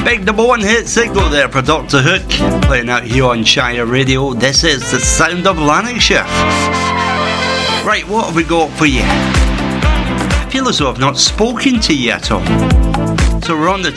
Big number one hit single there for Dr. Hook, playing out here on Shire Radio. This is the sound of Lanarkshire. Right, what have we got for you? I feel as though I've not spoken to you at all. So we're on the